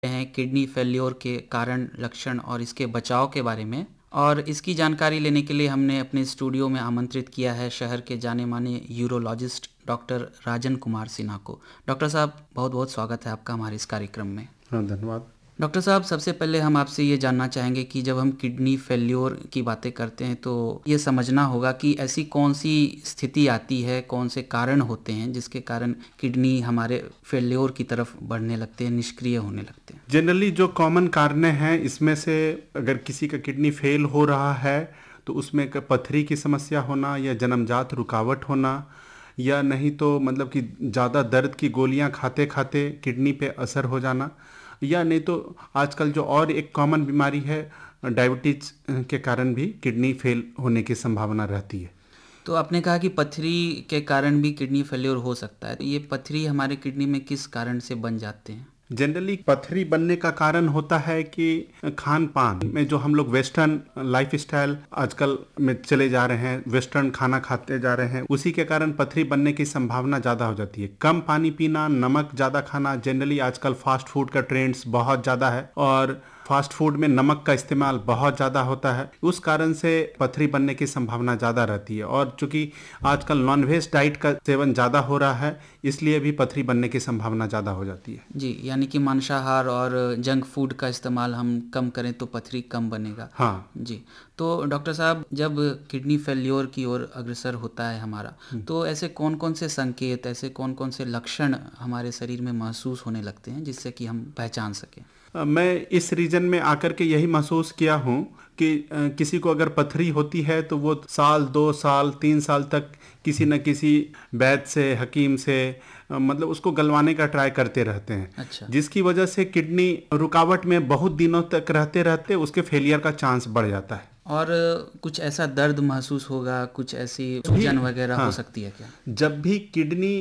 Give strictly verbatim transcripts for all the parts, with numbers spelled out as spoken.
हैं kidney failure के कारण, लक्षण और इसके बचाव के बारे में। और इसकी जानकारी लेने के लिए हमने अपने स्टूडियो में आमंत्रित किया है शहर के जाने माने यूरोलॉजिस्ट डॉक्टर राजन कुमार सिन्हा को। डॉक्टर साहब, बहुत बहुत स्वागत है आपका हमारे इस कार्यक्रम में। हाँ, धन्यवाद। डॉक्टर साहब, सबसे पहले हम आपसे ये जानना चाहेंगे कि जब हम किडनी फेल्योर की बातें करते हैं तो ये समझना होगा कि ऐसी कौन सी स्थिति आती है, कौन से कारण होते हैं जिसके कारण किडनी हमारे फेल्योर की तरफ बढ़ने लगते हैं, निष्क्रिय होने लगते हैं। जनरली जो कॉमन कारण हैं, इसमें से अगर किसी का किडनी फेल हो रहा है तो उसमें पथरी की समस्या होना या जन्मजात रुकावट होना, या नहीं तो मतलब कि ज़्यादा दर्द की गोलियां खाते खाते किडनी पे असर हो जाना, या नहीं तो आजकल जो और एक कॉमन बीमारी है डायबिटीज के कारण भी किडनी फेल होने की संभावना रहती है। तो आपने कहा कि पथरी के कारण भी किडनी फेल्योर हो सकता है, तो ये पथरी हमारे किडनी में किस कारण से बन जाते हैं? जनरली पथरी बनने का कारण होता है कि खान पान में जो हम लोग वेस्टर्न लाइफ स्टाइल आजकल में चले जा रहे हैं, वेस्टर्न खाना खाते जा रहे हैं, उसी के कारण पथरी बनने की संभावना ज़्यादा हो जाती है। कम पानी पीना, नमक ज़्यादा खाना, जनरली आजकल फास्ट फूड का ट्रेंड्स बहुत ज़्यादा है और फास्ट फूड में नमक का इस्तेमाल बहुत ज़्यादा होता है, उस कारण से पथरी बनने की संभावना ज़्यादा रहती है। और चूंकि आजकल नॉनवेज डाइट का सेवन ज़्यादा हो रहा है, इसलिए भी पथरी बनने की संभावना ज़्यादा हो जाती है। जी, यानी कि मांसाहार और जंक फूड का इस्तेमाल हम कम करें तो पथरी कम बनेगा। हाँ जी। तो डॉक्टर साहब, जब किडनी फेल्योर की ओर अग्रसर होता है हमारा, तो ऐसे कौन कौन से संकेत, ऐसे कौन कौन से लक्षण हमारे शरीर में महसूस होने लगते हैं जिससे कि हम पहचान सकें? मैं इस रीजन में आकर के यही महसूस किया हूँ कि किसी को अगर पथरी होती है तो वो साल, दो साल, तीन साल तक किसी न किसी वैद्य से, हकीम से मतलब उसको गलवाने का ट्राई करते रहते हैं। अच्छा। जिसकी वजह से किडनी रुकावट में बहुत दिनों तक रहते रहते उसके फेलियर का चांस बढ़ जाता है। और कुछ ऐसा दर्द महसूस होगा, कुछ ऐसी सूजन वगैरह हाँ, हो सकती है क्या? जब भी किडनी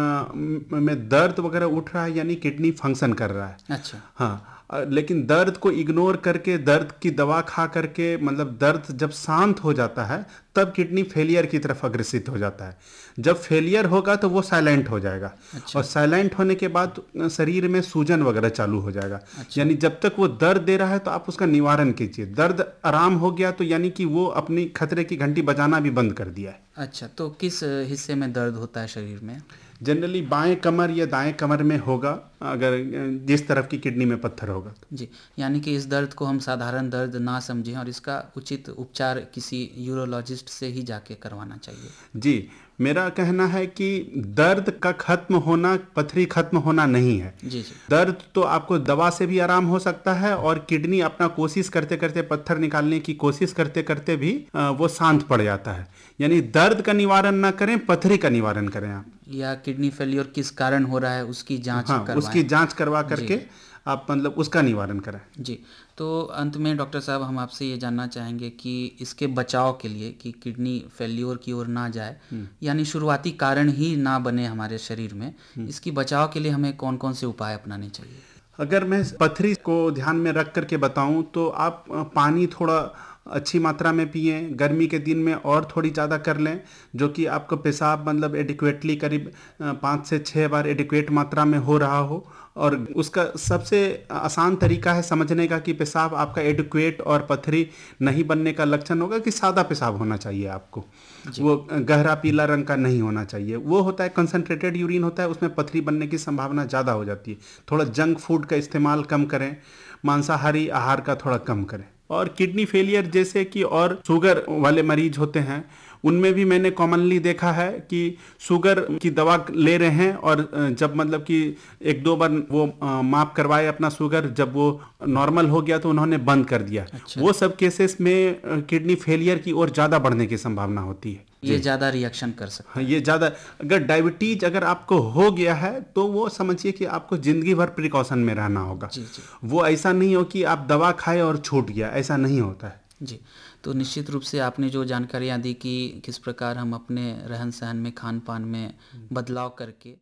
में दर्द वगैरह उठ रहा है यानी किडनी फंक्शन कर रहा है। अच्छा। हाँ, लेकिन दर्द को इग्नोर करके, दर्द की दवा खा करके, मतलब दर्द जब शांत हो जाता है तब किडनी फेलियर की तरफ अग्रसित हो जाता है। जब फेलियर होगा तो वो साइलेंट हो जाएगा। अच्छा। और साइलेंट होने के बाद शरीर में सूजन वगैरह चालू हो जाएगा। अच्छा। यानी जब तक वो दर्द दे रहा है तो आप उसका निवारण कीजिए। दर्द आराम हो गया तो यानी कि वो अपनी खतरे की घंटी बजाना भी बंद कर दिया है। अच्छा, तो किस हिस्से में दर्द होता है शरीर में? जनरली बाएं कमर या दाएं कमर में होगा, अगर जिस तरफ की किडनी में पत्थर होगा। जी, यानी कि इस दर्द को हम साधारण दर्द ना समझें और इसका उचित उपचार किसी यूरोलॉजिस्ट से ही जाके करवाना चाहिए। जी, मेरा कहना है कि दर्द का खत्म होना पथरी खत्म होना नहीं है। जी जी। दर्द तो आपको दवा से भी आराम हो सकता है और किडनी अपना कोशिश करते करते, पत्थर निकालने की कोशिश करते करते भी वो शांत पड़ जाता है। यानी दर्द का निवारण ना करें, पथरी का निवारण करें आप। या किडनी फेल्योर किस कारण हो रहा है उसकी जांच हाँ, करवाएं। उसकी जांच करवा करके आप मतलब उसका निवारण करें। जी। तो अंत में डॉक्टर साहब, हम आपसे ये जानना चाहेंगे कि इसके बचाव के लिए, कि किडनी फेल्योर की ओर ना जाए, यानी शुरुआती कारण ही ना बने हमारे शरीर में, इसकी बचाव के लिए हमें कौन कौन से उपाय अपनाने चाहिए? अगर मैं पथरी को ध्यान में रख करके बताऊं तो आप पानी थोड़ा अच्छी मात्रा में पिए, गर्मी के दिन में और थोड़ी ज़्यादा कर लें, जो कि आपको पेशाब मतलब एडिक्वेटली करीब पाँच से छः बार एडिक्वेट मात्रा में हो रहा हो। और उसका सबसे आसान तरीका है समझने का कि पेशाब आपका एडिक्वेट और पथरी नहीं बनने का लक्षण होगा कि सादा पेशाब होना चाहिए आपको, वो गहरा पीला रंग का नहीं होना चाहिए। वो होता है कंसंट्रेटेड यूरिन होता है, उसमें पथरी बनने की संभावना ज़्यादा हो जाती है। थोड़ा जंक फूड का इस्तेमाल कम करें, मांसाहारी आहार का थोड़ा कम करें। और किडनी फेलियर जैसे कि और शुगर वाले मरीज होते हैं, उनमें भी मैंने कॉमनली देखा है कि शुगर की दवा ले रहे हैं और जब मतलब कि एक दो बार वो माप करवाए अपना शुगर, जब वो नॉर्मल हो गया तो उन्होंने बंद कर दिया। अच्छा। वो सब केसेस में किडनी फेलियर की ओर ज़्यादा बढ़ने की संभावना होती है। ये ज़्यादा रिएक्शन कर सकता है। हाँ, ये ज़्यादा, अगर डायबिटीज अगर आपको हो गया है तो वो समझिए कि आपको जिंदगी भर प्रिकॉशन में रहना होगा। जी जी। वो ऐसा नहीं हो कि आप दवा खाए और छूट गया, ऐसा नहीं होता है। जी, तो निश्चित रूप से आपने जो जानकारियाँ दी कि किस प्रकार हम अपने रहन सहन में, खान पान में बदलाव करके।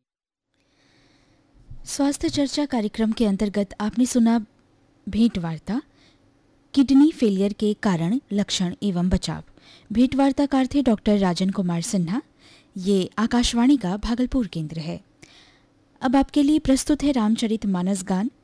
स्वास्थ्य चर्चा कार्यक्रम के अंतर्गत आपने सुना भेंट वार्ता, किडनी फेलियर के कारण, लक्षण एवं बचाव। भेंट वार्ताकार थे डॉक्टर राजन कुमार सिन्हा। ये आकाशवाणी का भागलपुर केंद्र है। अब आपके लिए प्रस्तुत है रामचरितमानस गान।